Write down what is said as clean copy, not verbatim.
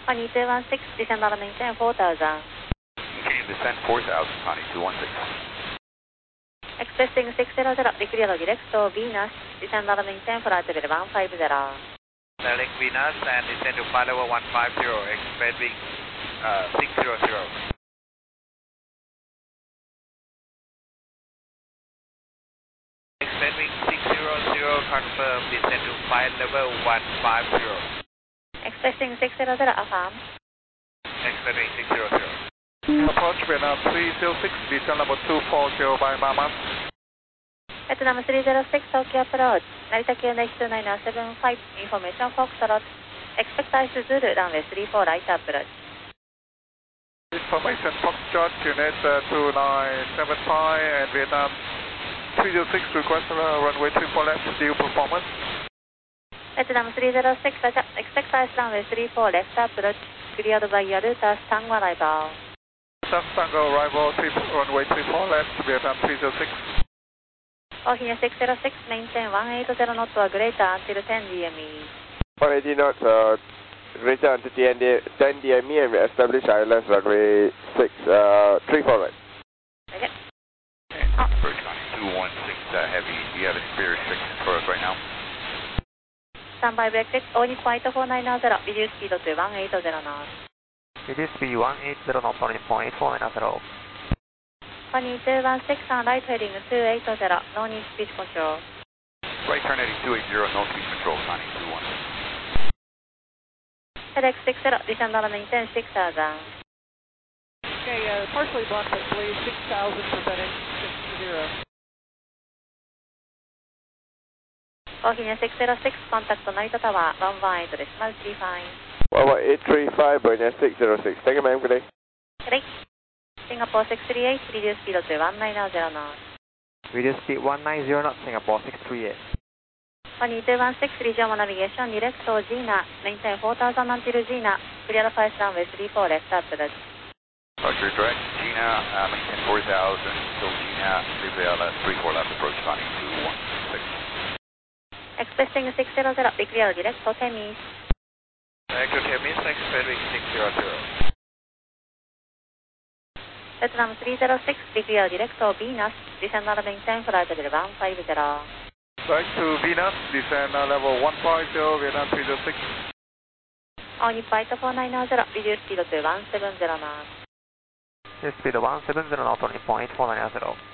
2216, descend on maintain 4000. Continue to descend 4000, Connie 216. Expressing 600, declear direct to Venus, descend on maintain flight level 150. Landing Venus and descend to flight level 150, expecting 600. Expecting 600, confirm, descend to flight level 150. Expressing 600, affirm. Expecting 600. Approach Vietnam 306, descend level 240 by Mama. Vietnam 306, Tokyo approach. Narita QNH 29075, information Foxtrot. Expect ice Zulu, runway 34, right approach. Information Foxtrot, QNH 2975 and Vietnam 306, request runway 34 left, due performance. Vietnam 306, expect ice runway 34, left approach. Cleared by your route as Tango arrival. Tango arrival, runway 34 left, Vietnam 306. Ohio 606, maintain 180 knots or greater until 10 DME. 180 knots greater until 10 DME and we establish ILS runway 34 right. Okay. Approach Connie 216, heavy. Do you have any clear restrictions for us right now? Standby brake check, only point 490, reduce speed to 180 knots. Reduce speed 180 knots on point 490. 2216 on right heading 280, no need speed control. Right turn heading 280, no speed control, Connie 216. FedEx 60, descend on maintain 6000. Okay, partially blocked at please, 6000 for FedEx 60. Ohio 606, contact Narita Tower, 118 decimal 35. 11835, Bernier 606. Thank you, ma'am. Good day. Great. Singapore 638, reduce speed to 190 knots. Reduce speed 190 knots, Singapore 638. 2216, regional navigation, direct to Gina, maintain 4000 until Gina, clear 5 runway 34 left approach. Roger, direct Gina, maintain 4000, till Gina, leave LS 34 left approach, Connie 216. Expecting 600, declare direct to Temis. Direct to Temis, expecting 600. Vietnam 306, declare direct to Venus, descend on maintain flight level 150. Back to Venus, descend level 150, Vietnam 306. Only flight 490, reduce speed to 170 knots. Reduce speed 170 knots on point 490.